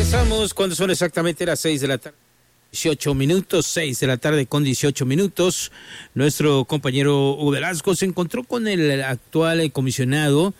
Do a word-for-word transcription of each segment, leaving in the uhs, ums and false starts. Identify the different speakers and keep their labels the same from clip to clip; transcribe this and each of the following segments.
Speaker 1: Regresamos cuando son exactamente las seis de la tarde. dieciocho minutos, seis de la tarde con dieciocho minutos. Nuestro compañero Hugo Velasco se encontró con el actual comisionado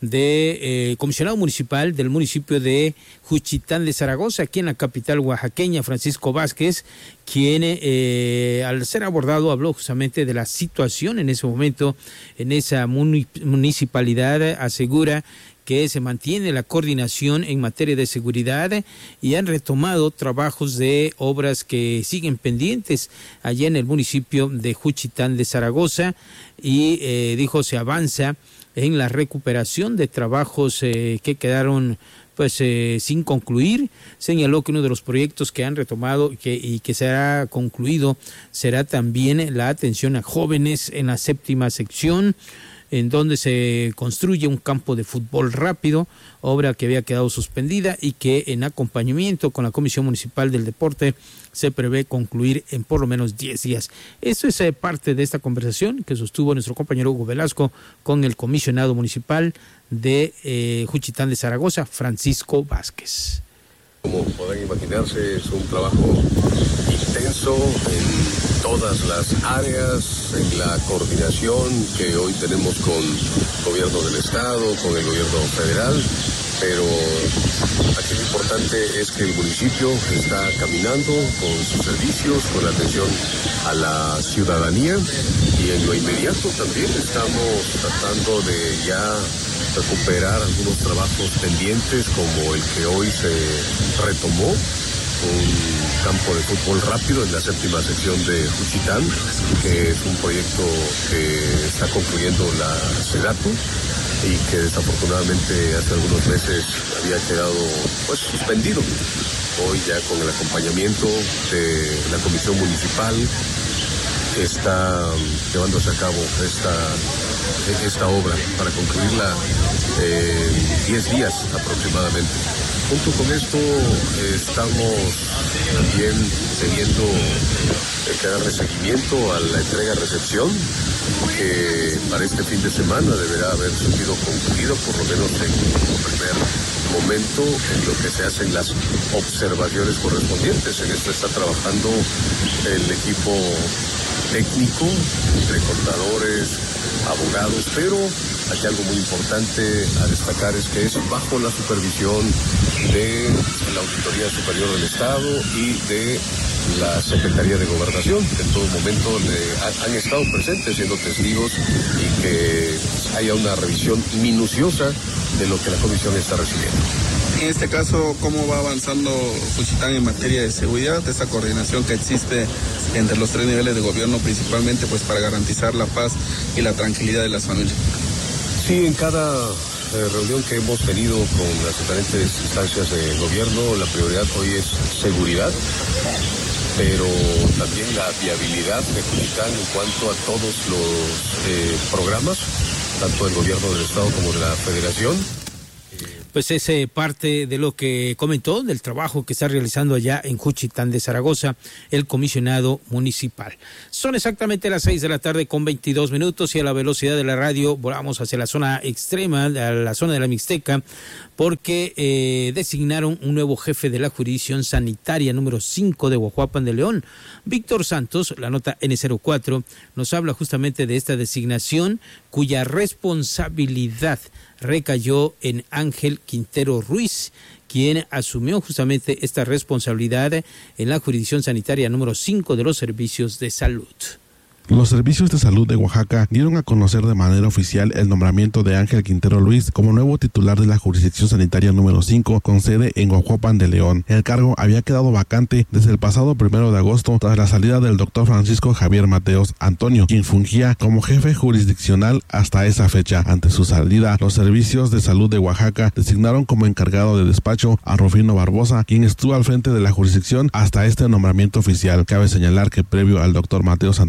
Speaker 1: de eh, comisionado municipal del municipio de Juchitán de Zaragoza, aquí en la capital oaxaqueña, Francisco Vázquez, quien eh, al ser abordado habló justamente de la situación en ese momento en esa municipalidad. Asegura que se mantiene la coordinación en materia de seguridad y han retomado trabajos de obras que siguen pendientes allá en el municipio de Juchitán de Zaragoza y eh, dijo se avanza en la recuperación de trabajos eh, que quedaron pues eh, sin concluir. Señaló que uno de los proyectos que han retomado que, y que será concluido será también la atención a jóvenes en la séptima sección, en donde se construye un campo de fútbol rápido, obra que había quedado suspendida y que en acompañamiento con la Comisión Municipal del Deporte se prevé concluir en por lo menos diez días. Eso es eh, parte de esta conversación que sostuvo nuestro compañero Hugo Velasco con el comisionado municipal de eh, Juchitán de Zaragoza, Francisco Vázquez.
Speaker 2: Como podrán imaginarse, es un trabajo intenso en todas las áreas, en la coordinación que hoy tenemos con el gobierno del estado, con el gobierno federal, pero aquí lo importante es que el municipio está caminando con sus servicios, con la atención a la ciudadanía y en lo inmediato también estamos tratando de ya recuperar algunos trabajos pendientes como el que hoy se retomó, un campo de fútbol rápido en la séptima sección de Juchitán, que es un proyecto que está concluyendo la SEDATU y que desafortunadamente hace algunos meses había quedado pues suspendido. Hoy ya con el acompañamiento de la Comisión Municipal está llevándose a cabo esta, esta obra para concluirla en diez días aproximadamente. Junto con esto estamos también teniendo que darle seguimiento a la entrega-recepción, que para este fin de semana deberá haber sido concluido, por lo menos en un primer momento, en lo que se hacen las observaciones correspondientes. En esto está trabajando el equipo técnico, entre contadores, abogados, pero aquí algo muy importante a destacar es que es bajo la supervisión de la Auditoría Superior del Estado y de la Secretaría de Gobernación, que en todo momento le han estado presentes siendo testigos y que haya una revisión minuciosa de lo que la comisión está recibiendo.
Speaker 3: En este caso, ¿cómo va avanzando Juchitán en materia de seguridad, esa coordinación que existe entre los tres niveles de gobierno, principalmente pues para garantizar la paz y la tranquilidad de las familias?
Speaker 2: Sí, en cada eh, reunión que hemos tenido con las diferentes instancias de gobierno, la prioridad hoy es seguridad, pero también la viabilidad de Juchitán en cuanto a todos los eh, programas, tanto del gobierno del estado como de la federación.
Speaker 1: Pues es eh, parte de lo que comentó del trabajo que está realizando allá en Juchitán de Zaragoza el comisionado municipal. Son exactamente las seis de la tarde con veintidós minutos y a la velocidad de la radio volamos hacia la zona extrema, a la zona de la Mixteca, porque eh, designaron un nuevo jefe de la jurisdicción sanitaria número cinco de Huajuapan de León. Víctor Santos, la nota ene cero cuatro, nos habla justamente de esta designación cuya responsabilidad recayó en Ángel Quintero Ruiz, quien asumió justamente esta responsabilidad en la jurisdicción sanitaria número cinco de los servicios de salud.
Speaker 4: Los servicios de salud de Oaxaca dieron a conocer de manera oficial el nombramiento de Ángel Quintero Ruiz como nuevo titular de la jurisdicción sanitaria número cinco con sede en Huajuapan de León. El cargo había quedado vacante desde el pasado primero de agosto tras la salida del doctor Francisco Javier Mateos Antonio, quien fungía como jefe jurisdiccional hasta esa fecha. Ante su salida, los servicios de salud de Oaxaca designaron como encargado de despacho a Rufino Barbosa, quien estuvo al frente de la jurisdicción hasta este nombramiento oficial. Cabe señalar que previo al doctor Mateos Antonio,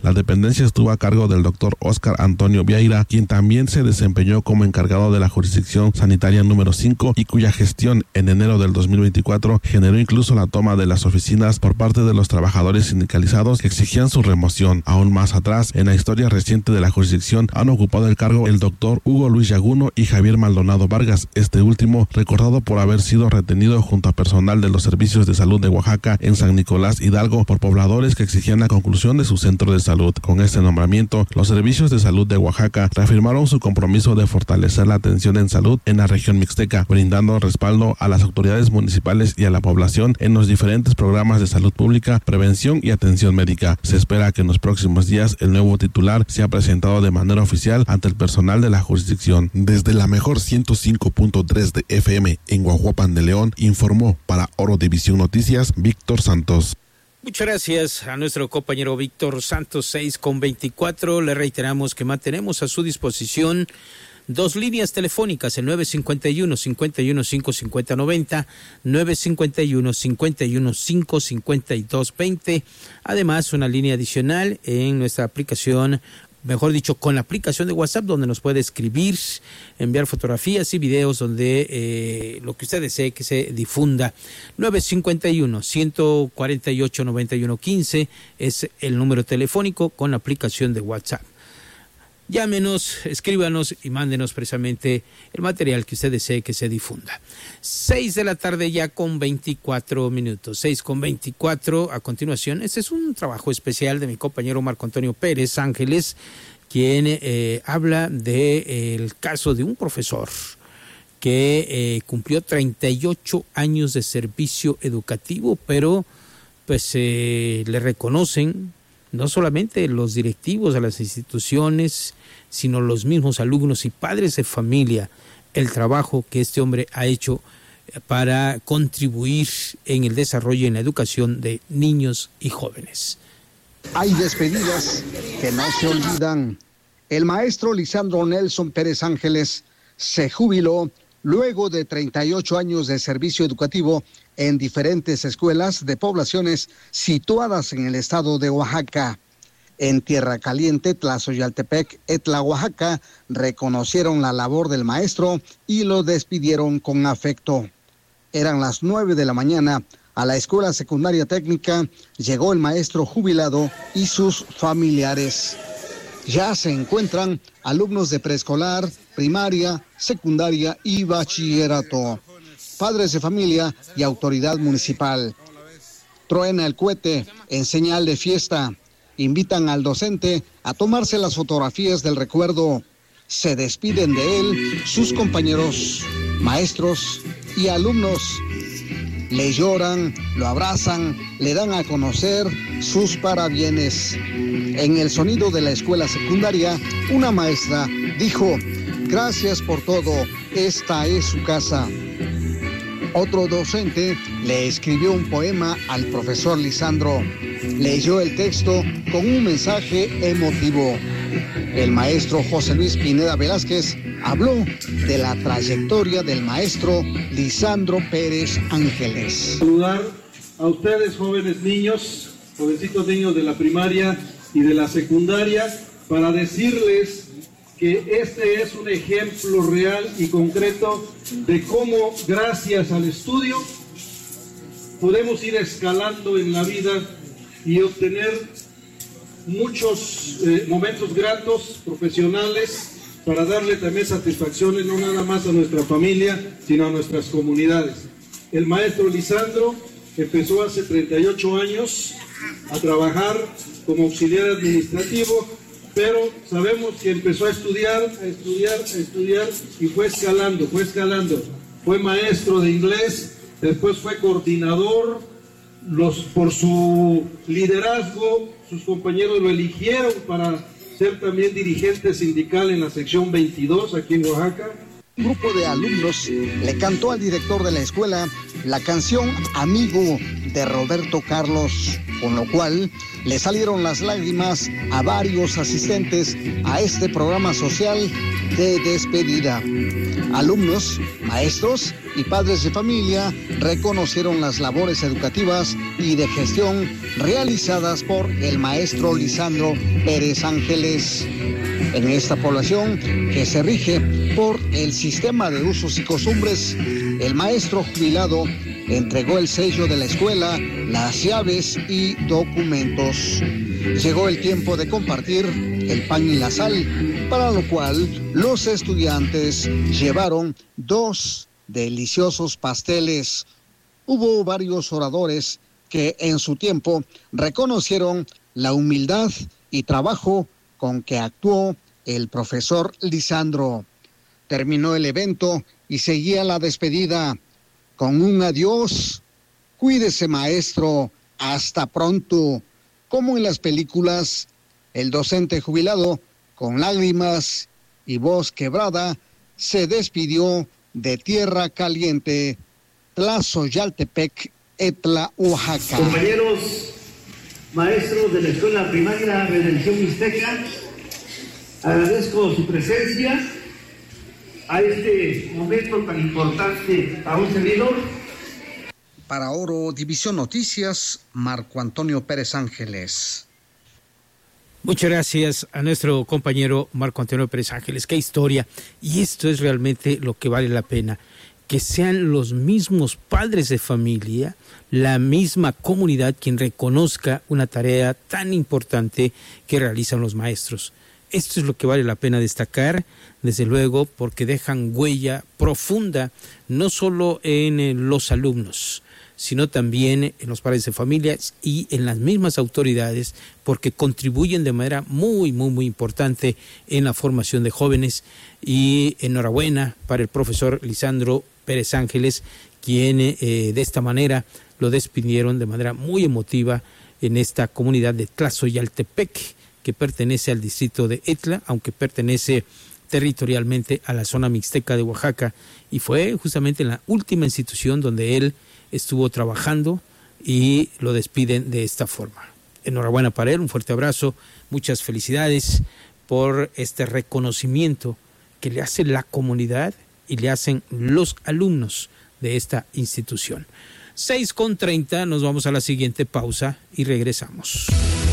Speaker 4: La dependencia estuvo a cargo del doctor Óscar Antonio Vieira, quien también se desempeñó como encargado de la jurisdicción sanitaria número cinco y cuya gestión en enero del dos mil veinticuatro generó incluso la toma de las oficinas por parte de los trabajadores sindicalizados que exigían su remoción. Aún más atrás, en la historia reciente de la jurisdicción, han ocupado el cargo el doctor Hugo Luis Yaguno y Javier Maldonado Vargas, este último recordado por haber sido retenido junto a personal de los servicios de salud de Oaxaca en San Nicolás Hidalgo por pobladores que exigían la conclusión de su centro de salud. Con este nombramiento, los servicios de salud de Oaxaca reafirmaron su compromiso de fortalecer la atención en salud en la región mixteca, brindando respaldo a las autoridades municipales y a la población en los diferentes programas de salud pública, prevención y atención médica. Se espera que en los próximos días el nuevo titular sea presentado de manera oficial ante el personal de la jurisdicción. Desde la mejor ciento cinco punto tres de F M en Guajuapan de León, informó para Oro División Noticias Víctor Santos.
Speaker 1: Muchas gracias a nuestro compañero Víctor Santos. Seis con veinticuatro. Le reiteramos que mantenemos a su disposición dos líneas telefónicas, el nueve cinco uno, cinco uno cinco, cinco cero nueve cero, nueve cinco uno, cinco uno cinco, cinco dos dos cero. Además, una línea adicional en nuestra aplicación, mejor dicho, con la aplicación de WhatsApp, donde nos puede escribir, enviar fotografías y videos donde eh, lo que usted desee que se difunda. nueve cinco uno, uno cuatro ocho, nueve uno uno cinco es el número telefónico con la aplicación de WhatsApp. Llámenos, escríbanos y mándenos precisamente el material que usted desee que se difunda. Seis de la tarde ya con veinticuatro minutos. Seis con veinticuatro. A continuación, este es un trabajo especial de mi compañero Marco Antonio Pérez Ángeles, quien eh, habla del de, caso de un profesor que eh, cumplió treinta y ocho años de servicio educativo, pero pues eh, le reconocen no solamente los directivos de las instituciones, sino los mismos alumnos y padres de familia, el trabajo que este hombre ha hecho para contribuir en el desarrollo y en la educación de niños y jóvenes.
Speaker 5: Hay despedidas que no se olvidan. El maestro Lisandro Nelson Pérez Ángeles se jubiló luego de treinta y ocho años de servicio educativo en diferentes escuelas de poblaciones situadas en el estado de Oaxaca. En Tierra Caliente, Tlazoyaltepec, Etla, Oaxaca, reconocieron la labor del maestro y lo despidieron con afecto. Eran las nueve de la mañana. A la escuela secundaria técnica llegó el maestro jubilado y sus familiares. Ya se encuentran alumnos de preescolar, primaria, secundaria y bachillerato, padres de familia y autoridad municipal. Truena el cohete en señal de fiesta. Invitan al docente a tomarse las fotografías del recuerdo. Se despiden de él sus compañeros, maestros y alumnos. Le lloran, lo abrazan, le dan a conocer sus parabienes. En el sonido de la escuela secundaria, una maestra dijo: "Gracias por todo, esta es su casa". Otro docente le escribió un poema al profesor Lisandro. Leyó el texto con un mensaje emotivo. El maestro José Luis Pineda Velázquez habló de la trayectoria del maestro Lisandro Pérez Ángeles.
Speaker 6: Saludar a ustedes, jóvenes niños, jovencitos niños de la primaria y de la secundaria, para decirles que este es un ejemplo real y concreto de cómo, gracias al estudio, podemos ir escalando en la vida y obtener muchos eh, momentos gratos, profesionales, para darle también satisfacciones no nada más a nuestra familia, sino a nuestras comunidades. El maestro Lisandro empezó hace treinta y ocho años a trabajar como auxiliar administrativo, pero sabemos que empezó a estudiar, a estudiar, a estudiar y fue escalando, fue escalando. Fue maestro de inglés, después fue coordinador. Los, por su liderazgo, sus compañeros lo eligieron para ser también dirigente sindical en la sección veintidós aquí en Oaxaca.
Speaker 5: Un grupo de alumnos le cantó al director de la escuela la canción Amigo de Roberto Carlos, con lo cual le salieron las lágrimas a varios asistentes a este programa social de despedida. Alumnos, maestros y padres de familia reconocieron las labores educativas y de gestión realizadas por el maestro Lisandro Pérez Ángeles. En esta población, que se rige por el sistema de usos y costumbres, el maestro jubilado entregó el sello de la escuela, las llaves y documentos. Llegó el tiempo de compartir el pan y la sal, para lo cual los estudiantes llevaron dos deliciosos pasteles. Hubo varios oradores que en su tiempo reconocieron la humildad y trabajo con que actuó el profesor Lisandro. Terminó el evento y seguía la despedida con un adiós. Cuídese, maestro, hasta pronto. Como en las películas, el docente jubilado, con lágrimas y voz quebrada, se despidió de Tierra Caliente, Tlazoyaltepec, Etla, Oaxaca.
Speaker 7: Compañeros maestros de la Escuela Primaria Redención Mixteca, agradezco su presencia a este momento tan importante a un servidor.
Speaker 5: Para Oro División Noticias, Marco Antonio Pérez Ángeles.
Speaker 1: Muchas gracias a nuestro compañero Marco Antonio Pérez Ángeles. Qué historia. Y esto es realmente lo que vale la pena. Que sean los mismos padres de familia, la misma comunidad quien reconozca una tarea tan importante que realizan los maestros. Esto es lo que vale la pena destacar, desde luego, porque dejan huella profunda, no solo en los alumnos, sino también en los padres de familias y en las mismas autoridades, porque contribuyen de manera muy, muy, muy importante en la formación de jóvenes. Y enhorabuena para el profesor Lisandro Pérez Ángeles, quien eh, de esta manera lo despidieron de manera muy emotiva en esta comunidad de Tlazoyaltepec, que pertenece al distrito de Etla, aunque pertenece territorialmente a la zona mixteca de Oaxaca, y fue justamente en la última institución donde él estuvo trabajando y lo despiden de esta forma. Enhorabuena para él, un fuerte abrazo, muchas felicidades por este reconocimiento que le hace la comunidad y le hacen los alumnos de esta institución. seis con treinta, nos vamos a la siguiente pausa y regresamos.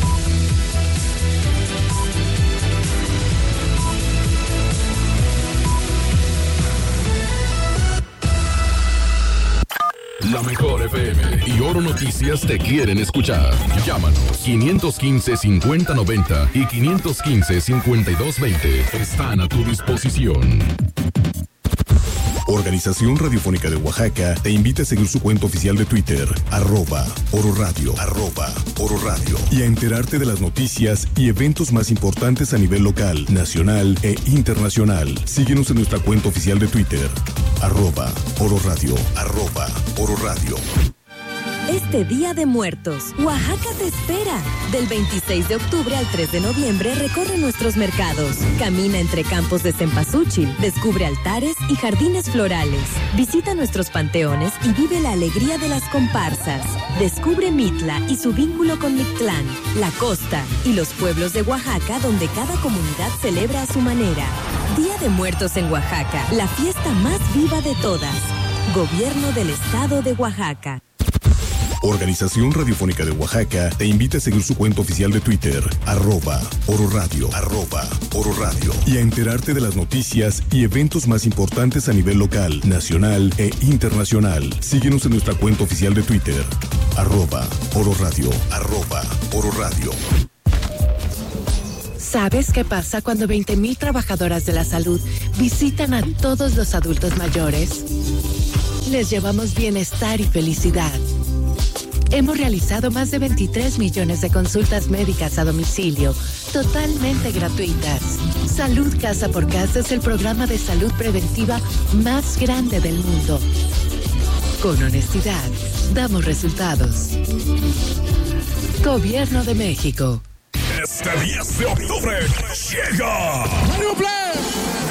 Speaker 8: La mejor F M y Oro Noticias te quieren escuchar. Llámanos quinientos quince, cincuenta noventa y quinientos quince, cincuenta y dos veinte. Están a tu disposición. Organización Radiofónica de Oaxaca te invita a seguir su cuenta oficial de Twitter, arroba Oro Radio, arroba Oro Radio, y a enterarte de las noticias y eventos más importantes a nivel local, nacional e internacional. Síguenos en nuestra cuenta oficial de Twitter, arroba Oro Radio, arroba Oro Radio.
Speaker 9: Este Día de Muertos, Oaxaca te espera. Del veintiséis de octubre al tres de noviembre recorre nuestros mercados. Camina entre campos de cempasúchil, descubre altares y jardines florales. Visita nuestros panteones y vive la alegría de las comparsas. Descubre Mitla y su vínculo con Mictlán, la costa y los pueblos de Oaxaca donde cada comunidad celebra a su manera. Día de Muertos en Oaxaca, la fiesta más viva de todas. Gobierno del Estado de Oaxaca.
Speaker 8: Organización Radiofónica de Oaxaca te invita a seguir su cuenta oficial de Twitter, arroba Oro Radio, arroba Oro Radio, y a enterarte de las noticias y eventos más importantes a nivel local, nacional e internacional. Síguenos en nuestra cuenta oficial de Twitter, arroba Oro Radio, arroba Oro Radio.
Speaker 10: ¿Sabes qué pasa cuando veinte mil trabajadoras de la salud visitan a todos los adultos mayores? Les llevamos bienestar y felicidad. Hemos realizado más de veintitrés millones de consultas médicas a domicilio, totalmente gratuitas. Salud Casa por Casa es el programa de salud preventiva más grande del mundo. Con honestidad, damos resultados. Gobierno de México.
Speaker 8: Este diez de octubre llega New Plan.